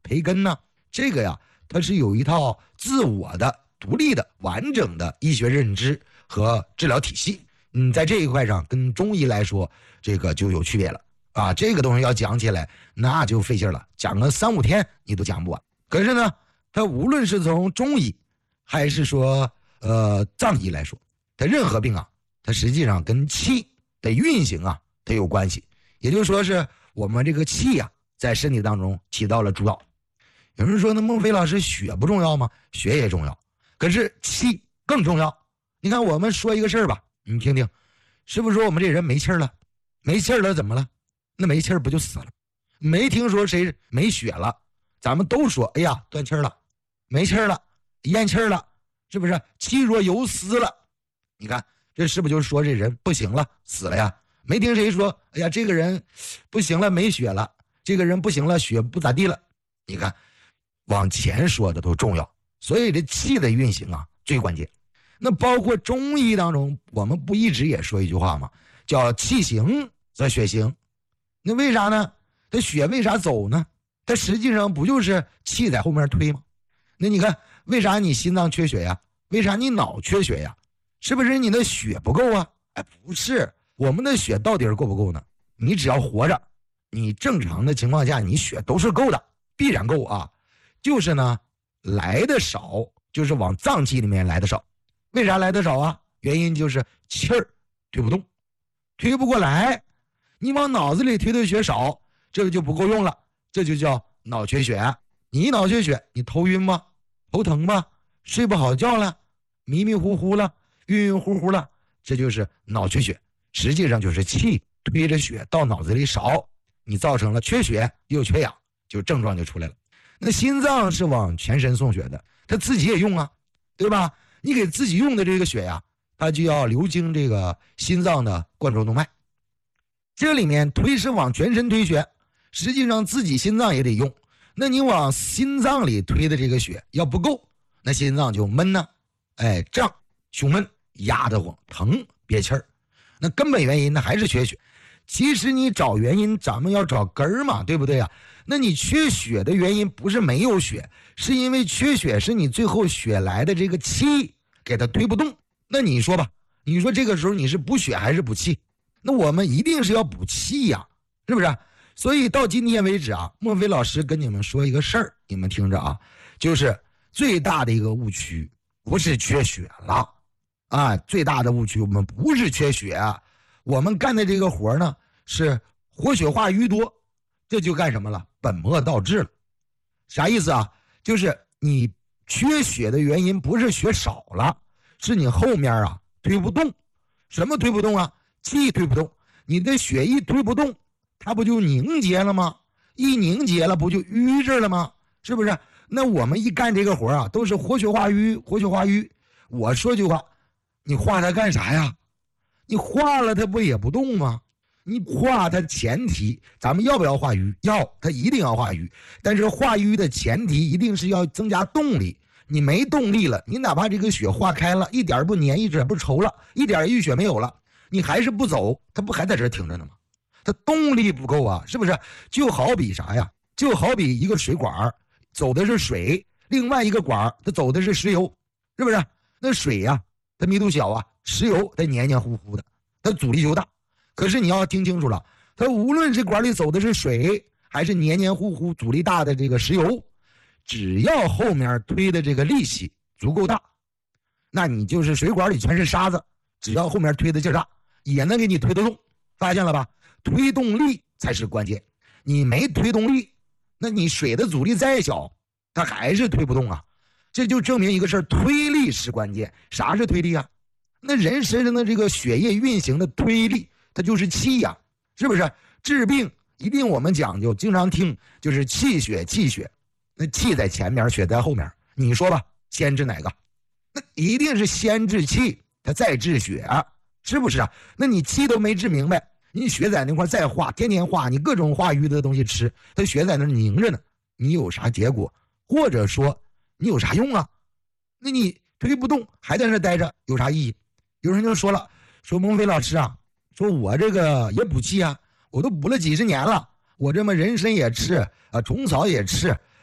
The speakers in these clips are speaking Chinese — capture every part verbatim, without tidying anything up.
培根呢？这个呀，它是有一套自我的、独立的、完整的医学认知和治疗体系。嗯，在这一块上，跟中医来说，这个就有区别了啊。这个东西要讲起来，那就费劲了，讲个三五天你都讲不完。可是呢，它无论是从中医，还是说呃藏医来说，它任何病啊，它实际上跟气的运行啊，它有关系。也就是说，是我们这个气啊，在身体当中起到了主导。有人说，那孟非老师，血不重要吗？血也重要，可是气更重要。你看，我们说一个事儿吧，你听听，是不是说我们这人没气儿了？没气儿了怎么了？那没气儿不就死了？没听说谁没血了，咱们都说，哎呀，断气儿了，没气儿了，咽气儿了，是不是气若游丝了？你看，这是不是就是说这人不行了，死了呀？没听谁说，哎呀，这个人不行了，没血了，这个人不行了，血不咋地了。你看，往前说的都重要，所以这气的运行啊最关键。那包括中医当中，我们不一直也说一句话吗？叫气行则血行。那为啥呢？它血为啥走呢？它实际上不就是气在后面推吗？那你看，为啥你心脏缺血呀？为啥你脑缺血呀？是不是你的血不够啊？哎，不是，我们的血到底是够不够呢？你只要活着，你正常的情况下，你血都是够的，必然够啊。就是呢，来的少，就是往脏器里面来的少。为啥来的少啊？原因就是气儿推不动，推不过来。你往脑子里推的血少，这个就不够用了，这就叫脑缺血。你一脑缺血，你头晕吗？头疼吗？睡不好觉了？迷迷糊糊了？晕晕乎乎了？这就是脑缺血，实际上就是气推着血到脑子里少，你造成了缺血又缺氧，就症状就出来了。那心脏是往全身送血的，它自己也用啊，对吧？你给自己用的这个血呀，它就要流经这个心脏的冠状动脉，这里面推是往全身推血，实际上自己心脏也得用。那你往心脏里推的这个血要不够，那心脏就闷呢，哎，胀、胸闷、压得慌、疼、憋气儿。那根本原因那还是缺血。其实你找原因，咱们要找根儿嘛，对不对啊？那你缺血的原因不是没有血，是因为缺血是你最后血来的这个气给它推不动。那你说吧，你说这个时候你是补血还是补气？那我们一定是要补气呀，是不是？所以到今天为止啊，孟非老师跟你们说一个事儿，你们听着啊，就是最大的一个误区不是缺血了啊，最大的误区我们不是缺血啊，我们干的这个活呢是活血化瘀多，这就干什么了？本末倒置了。啥意思啊？就是你缺血的原因不是血少了，是你后面啊推不动。什么推不动啊？气推不动。你的血一推不动，它不就凝结了吗？一凝结了不就瘀着了吗？是不是？那我们一干这个活啊，都是活血化瘀，活血化瘀。我说句话，你化它干啥呀？你化了它不也不动吗？你化它前提，咱们要不要化瘀？要，它一定要化瘀。但是化瘀的前提一定是要增加动力。你没动力了，你哪怕这个血化开了，一点不粘，一点不稠了，一点淤血没有了，你还是不走，它不还在这停着呢吗？它动力不够啊，是不是？就好比啥呀？就好比一个水管走的是水，另外一个管它走的是石油，是不是？那水呀，它密度小啊，石油它黏黏糊糊的，它阻力就大。可是你要听清楚了，它无论是管里走的是水，还是黏黏糊糊阻力大的这个石油，只要后面推的这个力气足够大，那你就是水管里全是沙子，只要后面推的劲大，也能给你推得动。发现了吧？推动力才是关键。你没推动力，那你水的阻力再小，它还是推不动啊。这就证明一个事儿，推力是关键。啥是推力啊？那人身上的这个血液运行的推力，它就是气呀、啊，是不是？治病一定我们讲究，经常听就是气血气血，那气在前面，血在后面。你说吧，先治哪个？那一定是先治气，它再治血啊，是不是啊？那你气都没治明白，你血在那块再化，天天化，你各种化瘀的东西吃，它血在那凝着呢，你有啥结果？或者说你有啥用啊？那你推不动，还在那待着，有啥意义？有人就说了，说孟非老师啊，说我这个也补气啊，我都补了几十年了，我这么人参也吃啊，虫草也吃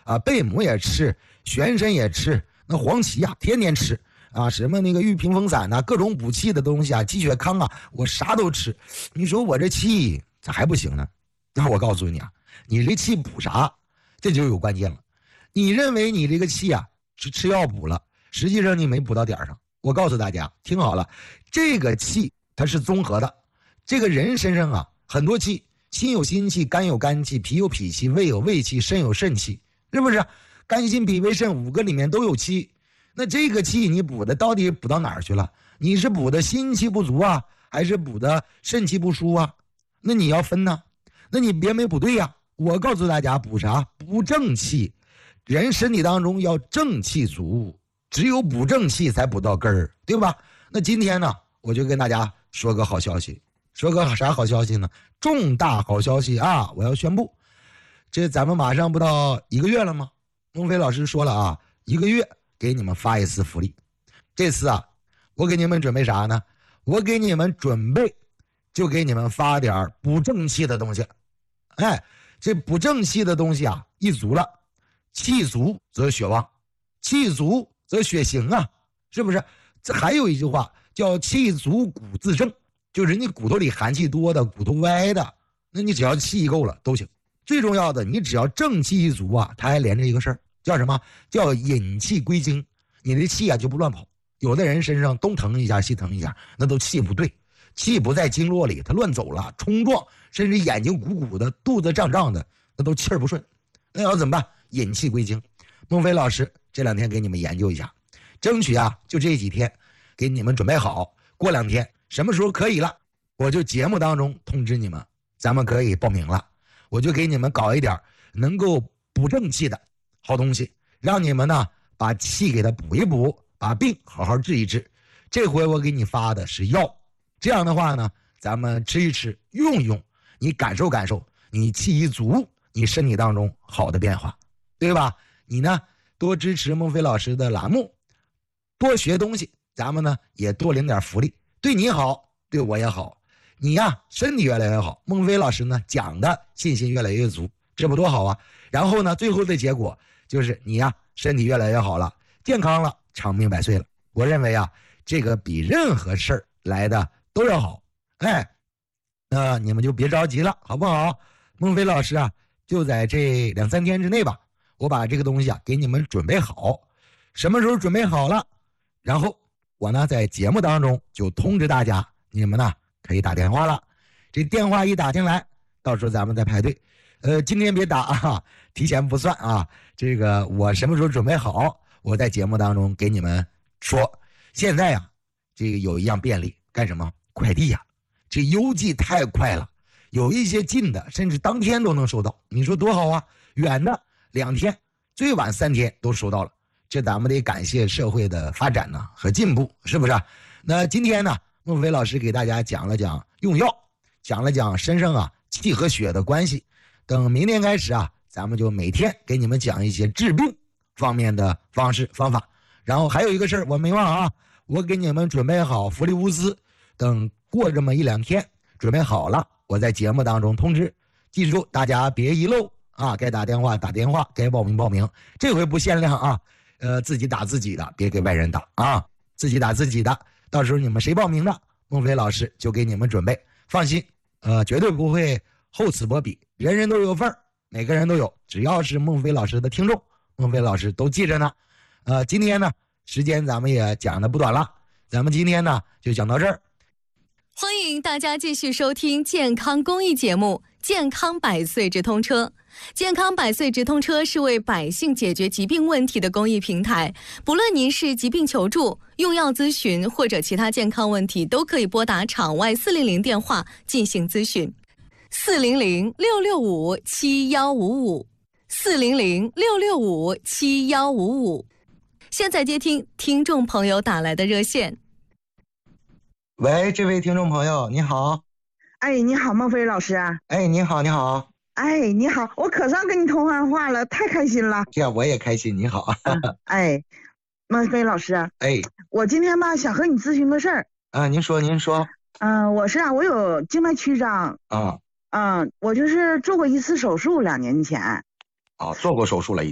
啊，贝母也吃，玄参也吃，那黄芪啊天天吃啊，什么那个玉屏风散呐、啊，各种补气的东西啊，鸡血康啊，我啥都吃。你说我这气咋还不行呢？那我告诉你啊，你这气补啥？这就有关键了。你认为你这个气啊是吃药补了，实际上你没补到点上。我告诉大家，听好了，这个气它是综合的。这个人身上啊很多气，心有心气，肝有肝气，脾有脾气，胃有胃气，肾有肾气，是不是？肝心脾胃肾五个里面都有气。那这个气你补的到底补到哪儿去了？你是补的心气不足啊，还是补的肾气不舒啊？那你要分呢，那你别没补对呀、啊。我告诉大家，补啥？补正气。人身体当中要正气足，只有补正气才补到根儿，对吧？那今天呢，我就跟大家说个好消息，说个啥好消息呢？重大好消息啊！我要宣布，这咱们马上不到一个月了吗？孟非老师说了啊，一个月给你们发一次福利。这次啊，我给你们准备啥呢？我给你们准备，就给你们发点补正气的东西。哎，这补正气的东西啊，一足了，气足则血旺，气足则血行啊，是不是？这还有一句话叫气足骨自正，就是你骨头里寒气多的、骨头歪的，那你只要气够了都行。最重要的，你只要正气一足啊，它还连着一个事儿，叫什么？叫引气归经。你的气啊就不乱跑。有的人身上东疼一下西疼一下，那都气不对，气不在经络里，他乱走了，冲撞，甚至眼睛鼓鼓的，肚子胀胀的，那都气儿不顺。那要怎么办？引气归经。孟非老师这两天给你们研究一下，争取啊就这几天给你们准备好，过两天什么时候可以了，我就节目当中通知你们，咱们可以报名了。我就给你们搞一点能够补正气的好东西，让你们呢把气给它补一补，把病好好治一治。这回我给你发的是药，这样的话呢，咱们吃一吃，用一用，你感受感受，你气一足，你身体当中好的变化，对吧？你呢多支持孟非老师的栏目，多学东西，咱们呢也多领点福利，对你好，对我也好。你呀身体越来越好，孟非老师呢讲的信心越来越足，这不多好啊。然后呢最后的结果就是你呀身体越来越好了，健康了，长命百岁了。我认为啊这个比任何事儿来的都要好。哎，那你们就别着急了，好不好？孟非老师啊就在这两三天之内吧，我把这个东西啊给你们准备好。什么时候准备好了，然后我呢在节目当中就通知大家，你们呢可以打电话了。这电话一打进来，到时候咱们再排队。呃，今天别打啊，提前不算啊。这个我什么时候准备好，我在节目当中给你们说。现在呀，这个有一样便利，干什么？快递呀，这邮寄太快了，有一些近的甚至当天都能收到，你说多好啊！远的两天，最晚三天都收到了。这咱们得感谢社会的发展呢和进步，是不是？那今天呢，孟非老师给大家讲了讲用药，讲了讲身上啊气和血的关系。等明天开始啊，咱们就每天给你们讲一些治病方面的方式方法。然后还有一个事儿我没忘啊，我给你们准备好福利物资，等过这么一两天准备好了，我在节目当中通知。记住大家别遗漏啊，该打电话打电话，该报名报名。这回不限量啊，呃，自己打自己的，别给外人打啊，自己打自己的。到时候你们谁报名的，孟非老师就给你们准备，放心，呃，绝对不会厚此薄彼，人人都有份儿，每个人都有，只要是孟非老师的听众，孟非老师都记着呢。呃，今天呢，时间咱们也讲的不短了，咱们今天呢就讲到这儿。 欢迎大家继续收听健康公益节目《健康百岁直通车》。健康百岁直通车是为百姓解决疾病问题的公益平台，不论您是疾病求助、用药咨询或者其他健康问题，都可以拨打场外四零零电话进行咨询。四零零六六五七幺五五，四零零六六五七幺五五。现在接听听众朋友打来的热线。 喂，这位听众朋友，你好。 哎，你好，孟非老师。 哎，你好，你好。 哎，你好，我可算跟你通完话了，太开心了。 这样我也开心。你好。 嗯、哎，孟非老师。 哎， 我今天吧想和你咨询个事儿。 啊，您说，您说。 嗯、呃，我是啊，我有静脉曲张。 啊。 嗯，我就是做过一次手术，两年前。 啊，做过手术了已经。